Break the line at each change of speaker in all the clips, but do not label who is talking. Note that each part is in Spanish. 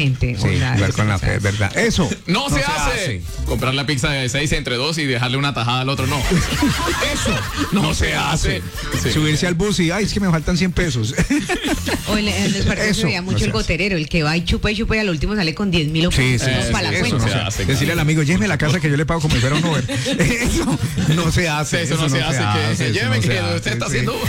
gente.
Sí, jugar con la fe, es verdad. Eso
No se hace. Comprar la pizza de 6 entre 2 y dejarle una tajada al otro, no.
Eso
No se hace. Sí.
Subirse al bus y, ay, es que me faltan 100 pesos.
O en los partidos
Eso,
se veía mucho
no se
el
hace.
goterero, el que va y chupa y al último sale con 10.000 o
Sí,
para la
eso
cuenta.
no se hace. Decirle al amigo, lléveme a la casa que yo le pago como si fuera un Uber. Eso no se hace.
Eso no se hace. Que
eso
lléveme
no se
que
hace,
usted está
sí.
haciendo.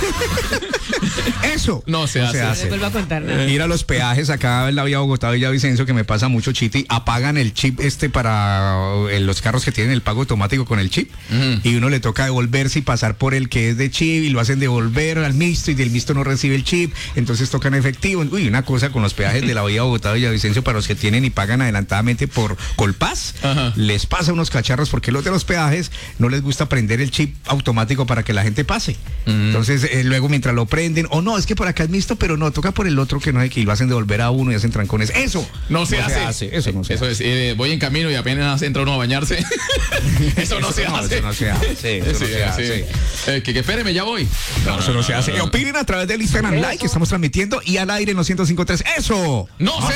Eso
No se hace.
No les vuelvo a contar nada.
Ir a los peajes acá en la vía Bogotá-Villavicencio, que me pasa mucho, Chiti, apagan el chip para los carros que tienen el pago automático con el chip, y uno le toca devolverse y pasar por el que es de chip, y lo hacen devolver al mixto, y del mixto no recibe el chip, entonces tocan efectivo. Uy, una cosa con los peajes de la vía Bogotá-Villavicencio para los que tienen y pagan adelantadamente por Colpás, les pasa unos cacharros porque los de los peajes no les gusta prender el chip automático para que la gente pase. Entonces, luego mientras lo prenden, o no, es que por acá es mixto, pero no, toca por el otro que no hay que, y lo hacen devolver a uno y hacen trancones. Eso
No se hace.
Eso no se
Eso
hace.
es, voy en camino y apenas entra uno a bañarse. Eso no se hace.
Eso no se hace. Eso no se hace.
Que espéreme, ya voy.
No, eso no se hace. Opinen a través del Instagram Live que estamos transmitiendo y al aire en los 105.3. ¡Eso!
¡No se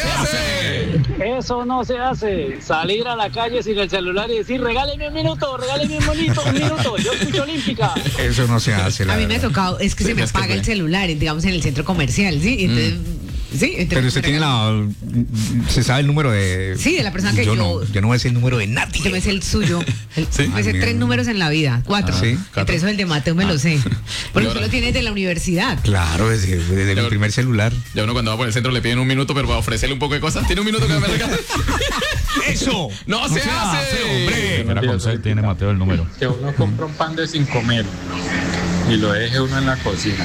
hace!
Eso no se hace. Salir a la calle sin el celular y decir, regáleme un minuto, regáleme un minuto. Yo escucho Olímpica.
Eso no se hace.
A mí me ha tocado, es que se me
es que
apaga el celular, digamos, en el centro comercial, ¿sí? Entonces, sí, entonces,
Pero usted tiene se sabe el número de...
Sí, de la persona que yo
no voy a decir el número de nadie.
Yo me sé el suyo.
Sí.
Me sé 3 números en la vida, 4.
¿sí?
Entre eso el de Mateo me lo sé. Porque
Y
usted
ahora-
lo tiene desde la universidad.
Claro, desde el primer celular.
Ya uno cuando va por el centro le piden un minuto, pero para ofrecerle un poco de cosas, tiene un minuto que me regala.
¡Eso!
¡No se hace!
hombre!
Mira con C tiene Mateo el número.
Que uno compra un pan de 5 mil y lo deje uno en la cocina.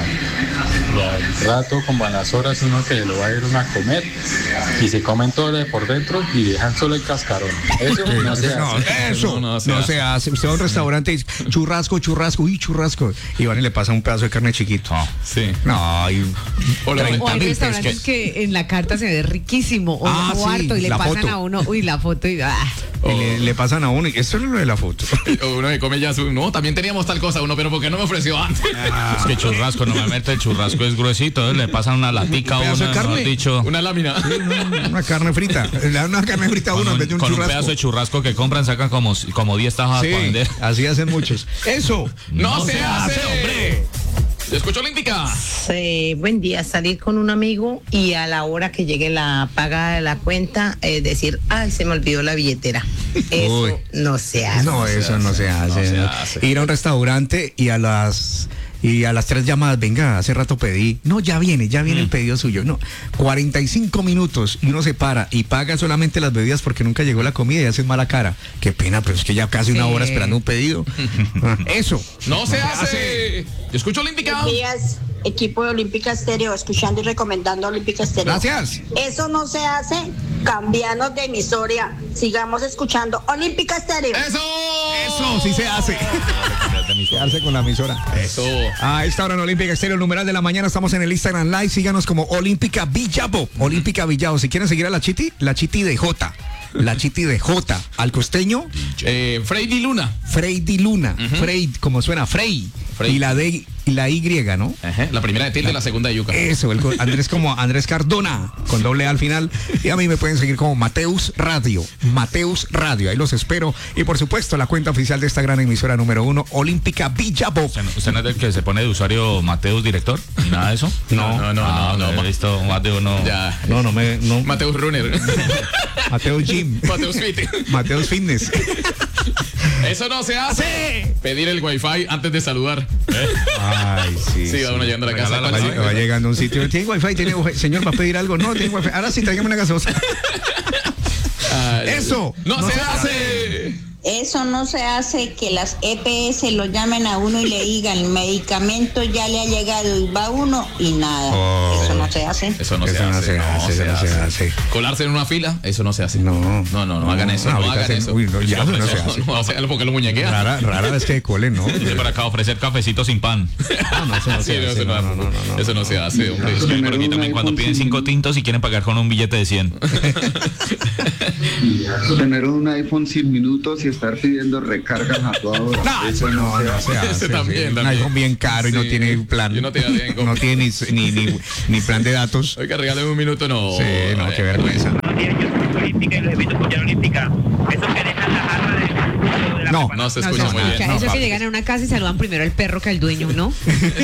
Y al rato, como a las horas, uno que lo va a ir uno a comer y se comen todo de por dentro y dejan solo el cascarón. Eso no se
No,
hace.
eso
No
no
se
se hace. Usted va a un restaurante y dice, churrasco, uy, churrasco. Y van y le pasa un pedazo de carne chiquito.
Sí.
No, y
O la-
30
O hay
1000
restaurantes
pesos.
que en la carta se ve riquísimo o
Ah,
o
sí,
harto y le
la
pasan
foto.
a uno, uy, la foto y
Y le pasan a uno. Y esto es lo de la foto.
O uno que come ya su... No, también teníamos tal cosa, uno, pero ¿por qué no me ofreció antes?
Es que churrasco, normalmente el churrasco es gruesito, le pasan una latica a
Un
uno,
pedazo de carne.
mejor dicho.
Una lámina.
Una carne frita. Le dan una carne frita a uno en vez de un
Con un
churrasco.
pedazo de churrasco que compran, sacan como 10 tajas para
Sí,
vender.
así hacen muchos. Eso
¡No se hace, hombre! Yo escucho Olímpica.
Buen día, salir con un amigo y a la hora que llegue la paga de la cuenta, decir, ay, se me olvidó la billetera. Eso
Uy.
no se hace.
No, eso no se hace.
No se hace.
Ir a un restaurante y a las 3 llamadas, venga, hace rato pedí. No, ya viene el pedido suyo. No, 45 minutos y uno se para y paga solamente las bebidas porque nunca llegó la comida y hace mala cara. Qué pena, pero es que ya casi una
Sí.
hora esperando un pedido. Eso.
¡No se hace! Yo escucho Olímpica.
Buenos días, equipo de Olímpica Estéreo, escuchando y recomendando Olímpica Estéreo.
Gracias.
Eso no se hace, cambianos de emisoria, sigamos escuchando Olímpica Estéreo.
Eso sí se hace. Quedarse con la emisora.
Eso.
A esta hora en Olímpica Estéreo, el numeral de la mañana, estamos en el Instagram Live. Síganos como Olímpica Villavo. Olímpica Villavo. Si quieren seguir a la Chiti de J. La Chiti de J. Al costeño,
Freddy Luna.
Freddy Luna. Frey, como suena, Frey.
Frey.
Y la D y la Y, ¿no?
Ajá. La primera de tilde y la segunda de yuca.
Eso, Andrés como Andrés Cardona, con doble A al final. Y a mí me pueden seguir como Mateus Radio. Mateus Radio, ahí los espero. Y por supuesto, la cuenta oficial de esta gran emisora número 1, Olímpica Villavo.
¿Usted no es del que se pone de usuario Mateus Director? ¿Ni nada de eso?
No.
He visto más de uno.
Ya.
No.
Mateus Runner.
Mateus Gym.
Mateus Fit.
Mateus Fitness.
Eso no se hace. Pedir el wifi antes de saludar.
Ay, sí.
Sí, va uno llegando a la casa.
Va llegando a un sitio. ¿Tiene wifi? Señor, ¿va a pedir algo? No, tiene wifi. Ahora sí, tráigame una gaseosa. Eso.
¡No se hace!
Eso no se hace, que las EPS lo llamen a uno y le digan, el medicamento ya le ha llegado y va uno y nada. Eso no se hace.
Eso no se hace. Colarse en una fila, eso no se hace.
No
hagan eso. No
ahorita
hagan eso.
Uy, no, ya no se hace.
No hacerlo porque lo muñequean.
Rara vez que cole, ¿no?
Viene para acá a ofrecer cafecito sin pan.
No, eso no
Sí,
se hace.
eso no se hace, hombre.
Pero aquí también cuando piden 5 tintos y quieren pagar con un billete de 100.
Tener un iPhone sin minutos y estar pidiendo recargas a toda hora.
No se hace.
Ese también.
Un iPhone bien caro y no
Sí.
tiene plan.
Y no tiene
No tiene ni plan de datos.
Oiga, regáleme un minuto, no.
Sí, no, qué vergüenza.
días yo escucho Olímpica y los invito a escuchar Olímpica. Esos que dejan la jarra de la
No,
No se escucha muy bien.
Eso
papi.
que llegan a una casa y saludan primero al perro que al dueño, ¿no?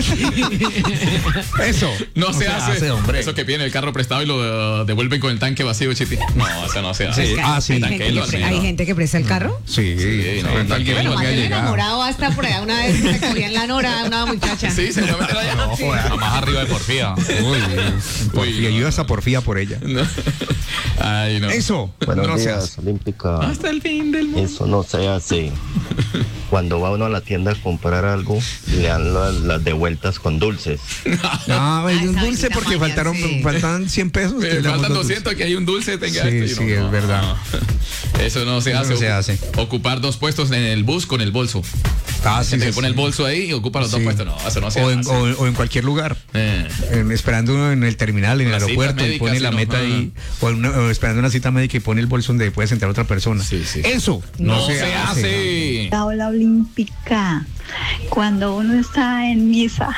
Eso.
No se hace,
hombre.
eso que piden el carro prestado y lo devuelven con el tanque vacío, Chiti. No, eso no se hace.
Sí. Ah, sí.
Hay
Tanque
gente,
lo
que,
hace,
hay
¿no?
gente que presta el carro.
Sí,
no,
alguien
bueno,
no
Más
había
el
llegado.
enamorado hasta por allá una vez se cogían la nora de una muchacha.
Sí, seguramente la llaman.
No, joda.
Más arriba de Porfía.
Uy, porfía.
no.
Yo hasta porfía por ella.
No. Ay, no.
Eso.
Buenos
no se
días,
hace.
Olímpica.
Hasta el fin del mundo.
Eso no se hace. Cuando va uno a la tienda a comprar algo, le dan las devueltas con dulces.
No, es un
esa
dulce
bonita
porque
maña, sí.
faltan 100 pesos.
Me
te le damos
faltan
dos
200 que hay un dulce, tenga
Sí,
esto.
sí, es verdad.
Eso no se
Eso
hace.
no se hace.
Ocupar 2 puestos en el bus con el bolso.
Ah, sí,
Gente
sí,
que pone
sí.
el bolso ahí y ocupa los 2
Sí.
puestos. No, eso no se
O
hace.
o en cualquier lugar. Esperando uno en el terminal, en el
Las
aeropuerto,
citas
y pone
médicas,
la
sí,
meta
no,
ahí. O esperando una cita médica y pone el bolso donde puede sentar otra persona.
Sí, sí.
Eso
No se hace.
La ola olímpica. Cuando uno está en misa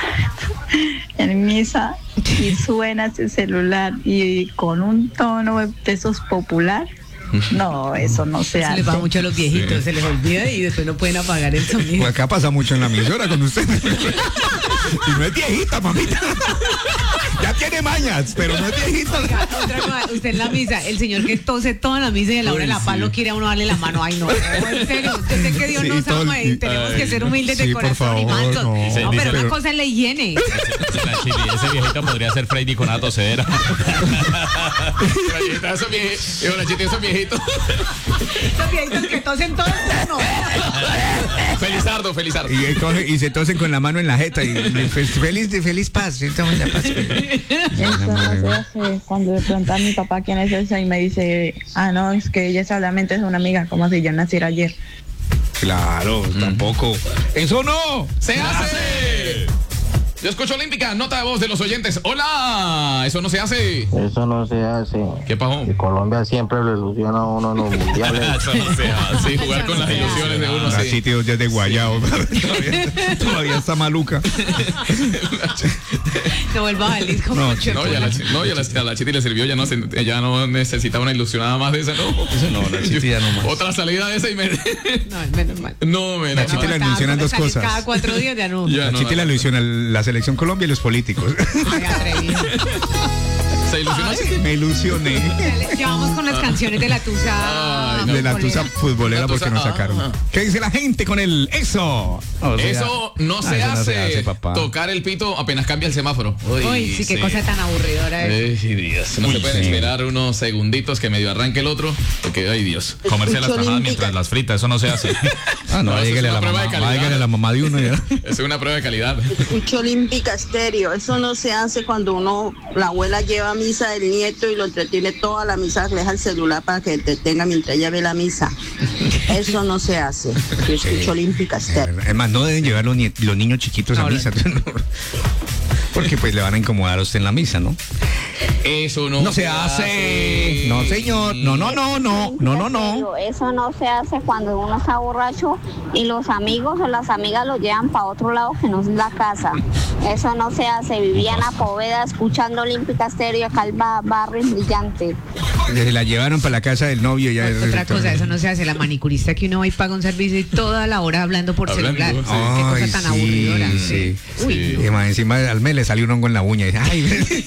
y suena ese celular y con un tono de esos popular, no, eso no se
Se
hace.
les va mucho a los viejitos, se les olvida y después no pueden apagar el sonido.
Pues acá pasa mucho en la emisora con usted. Y no es viejita, mamita. Ya tiene mañas, pero no es viejita.
Oiga, otra cosa, usted en la misa, el señor que tose toda la misa y a la hora de la paz lo quiere a uno darle la mano. Ay, no, en serio, yo sé que Dios
Sí,
nos
todo
ama y tenemos que ser humildes de
sí, por
corazón y
favor,
mansos.
no.
No, pero una
Pero-
cosa es la higiene.
Ese viejito podría ser Freddy con una tosedera.
Esos viejitos.
Los viejitos que tosen todo el turno.
Felizardo.
Y se tosen con la mano en la jeta y feliz paz. Estamos en la paz.
Eso no se hace. Cuando le pregunta a mi papá quién es esa y me dice, no, es que ella solamente es una amiga, como si yo naciera ayer.
Claro, tampoco. Eso no.
¡Se hace! Yo escucho Olímpica, nota de voz de los oyentes. ¡Hola! Eso no se hace.
Eso no se hace.
¿Qué pasó?
Y Colombia siempre le ilusiona a uno en los mundiales.
Eso no se hace. Sí, jugar con las ilusiones de uno,
La
sí.
sitio ya es de Guayao. Todavía está maluca.
No vuelva a salir como
No,
A la Chiti le sirvió, ya no necesitaba una ilusión nada más de esa, ¿no?
Eso no, la Chiti ya no más.
Otra salida de esa y me...
No, menos mal.
No, me la
La Chiti
no,
le
Estaba
ilusionan
con
dos
salir
cosas.
Cada 4 días ya no.
Ya
La
no,
Chiti le ilusiona la selección Colombia y los políticos.
Ay, atrevido.
¿Se ilusionó, Chiti?
Me ilusioné.
Ya vamos con las canciones de la tusa.
Ay, no.
De la tusa futbolera
La tusa,
porque nos sacaron. ¿Qué dice la gente con el eso? O sea,
Eso no se
eso
hace.
papá.
Tocar el pito apenas cambia el semáforo.
Uy, sí, qué cosa tan aburridora es.
Ay, Dios. No se pueden esperar unos segunditos que medio arranque el otro. Porque, ay, Dios.
Comerse las tajadas mientras las frita, eso no se hace.
Ah, no,
No, eso
dígale
es
a
una
la
prueba de
mamá.
calidad.
Dígale a la mamá de uno. Ya.
Es una prueba de calidad.
Escucho Olímpica Estéreo. Eso no se hace cuando la abuela lleva a misa del nieto y lo entretiene toda la misa, le deja el celular para que te tenga mientras ella ve la misa. Eso no se hace. Yo escucho Olímpica Estéreo.
Además, no deben llevar los niños chiquitos a misa. Porque pues le van a incomodar a usted en la misa, ¿no?
Eso no
se hace. No, señor. No.
Eso no se hace cuando uno está borracho y los amigos o las amigas lo llevan para otro lado que no es la casa. Eso no se hace. Viviana Poveda escuchando Olímpica Estéreo, acá el barrio es brillante.
Se la llevaron para la casa del novio. Ya
Otra cosa, eso no se hace. La manicurista que uno va y paga un servicio y toda la hora hablando por celular.
sí.
Qué cosa tan aburridora.
Sí.
Uy,
Y más encima al mes le salió un hongo en la uña. Y dice, ay,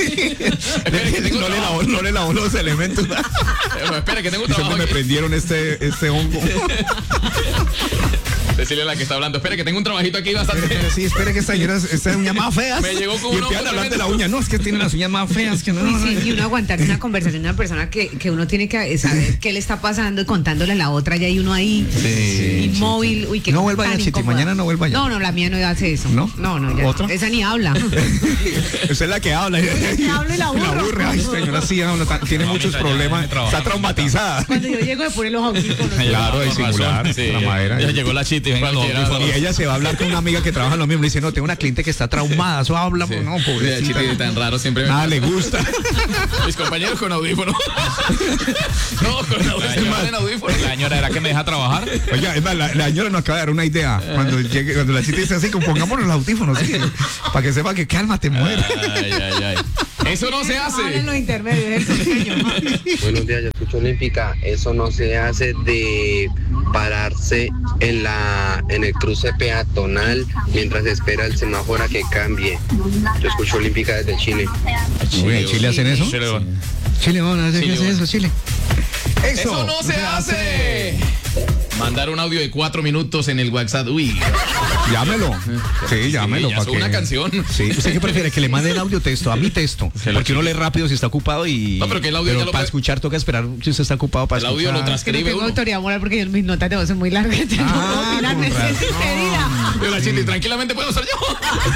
no le lavó los elementos.
Espera, que tengo un
Dice,
trabajo
me
aquí.
prendieron este hongo.
Decirle a la que está hablando, espera que tengo un trabajito aquí bastante.
Sí, espere que esta uñas más feas.
Me llegó con
y
un
empiezan a
hongo
hablar de la
tremendo.
uña. No, es que tiene las uñas más feas. Que no,
uy, sí, y uno aguantar una conversación de una persona que uno tiene que saber qué le está pasando y contándole a la otra, ya hay uno ahí inmóvil. Uy, qué
No
cosa
vuelva
tan
ya, Chiti,
incómoda.
mañana no vuelva ya.
No, la mía no hace eso.
¿No?
No, ya.
¿Otra?
Esa ni habla.
Esa es la que habla.
hablo y la aburro.
Ay, señora, sí, tiene muchos problemas. Está traumatizada.
Cuando yo llego me pone los audífonos.
Claro, de
Con
simular.
razón, sí.
La madera.
Ya llegó la Chiti, venga los
Cualquiera.
audífonos.
Y ella se va a hablar con una amiga que trabaja en lo mismo. Le dice, no, tengo una cliente que está traumada. Eso habla.
Sí.
No,
Sí,
pobrecita.
Chiti, tan raro siempre.
Nada le gusta.
Mis compañeros con audífonos. No, con audífonos. En audífonos.
La señora era que me deja trabajar.
Oiga, es más, la señora nos acaba de dar una idea. Cuando la Chiti dice así, pongámonos los audífonos, sí, para que sepa que cálmate, muere.
Ay. Eso no se hace.
En los intermedios, es el
Buenos días, yo escucho Olímpica. Eso no se hace de pararse en el cruce peatonal mientras espera el semáforo a que cambie. Yo escucho Olímpica desde Chile.
Uy, ¿en Chile hacen eso? Chile, vamos a hacer qué hace eso, Chile.
Eso no se hace. Mandar un audio de 4 minutos en el WhatsApp. Uy.
Llámelo. Sí, llámelo.
Ya una canción.
Sí. ¿Usted qué prefiere? Que le manden audio texto. A mi texto. Porque uno lee rápido si está ocupado y.
No, pero que el audio ya lo
para escuchar toca esperar si usted está ocupado para escuchar.
El audio lo transcribe.
No tengo autoridad moral porque mis notas de voz son muy largas. No puedo opinar, me siento impedida.
Pero la Chile, tranquilamente puedo ser yo.